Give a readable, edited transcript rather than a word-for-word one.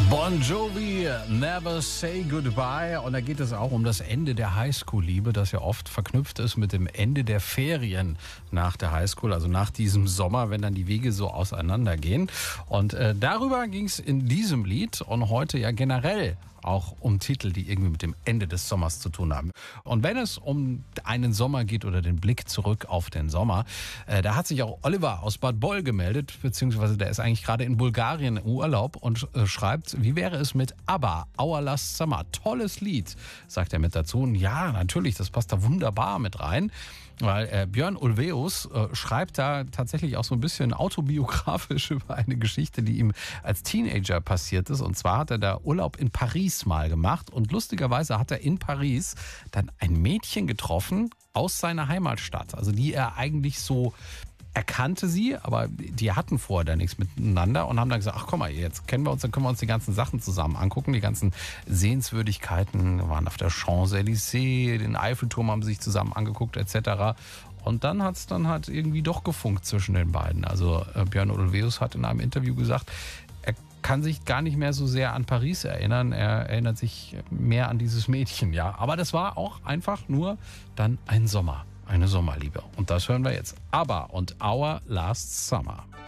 Bon Jovi, Never Say Goodbye. Und da geht es auch um das Ende der Highschool-Liebe, das ja oft verknüpft ist mit dem Ende der Ferien nach der Highschool, also nach diesem Sommer, wenn dann die Wege so auseinandergehen. Und darüber ging es in diesem Lied und heute ja generell auch um Titel, die irgendwie mit dem Ende des Sommers zu tun haben. Und wenn es um einen Sommer geht oder den Blick zurück auf den Sommer, da hat sich auch Oliver aus Bad Boll gemeldet, beziehungsweise der ist eigentlich gerade in Bulgarien im Urlaub und schreibt, wie wäre es mit ABBA, Our Last Summer? Tolles Lied, sagt er mit dazu. Und ja, natürlich, das passt da wunderbar mit rein. Weil Björn Ulvaeus schreibt da tatsächlich auch so ein bisschen autobiografisch über eine Geschichte, die ihm als Teenager passiert ist. Und zwar hat er da Urlaub in Paris mal gemacht. Und lustigerweise hat er in Paris dann ein Mädchen getroffen aus seiner Heimatstadt. Also die er eigentlich so... Er kannte sie, aber die hatten vorher da nichts miteinander und haben dann gesagt, ach komm mal, jetzt kennen wir uns, dann können wir uns die ganzen Sachen zusammen angucken. Die ganzen Sehenswürdigkeiten waren auf der Champs-Élysées, den Eiffelturm haben sie sich zusammen angeguckt etc. Und dann hat es dann halt irgendwie doch gefunkt zwischen den beiden. Also Björn Ulvaeus hat in einem Interview gesagt, er kann sich gar nicht mehr so sehr an Paris erinnern. Er erinnert sich mehr an dieses Mädchen, ja. Aber das war auch einfach nur dann ein Sommer. Eine Sommerliebe. Und das hören wir jetzt. ABBA und Our Last Summer.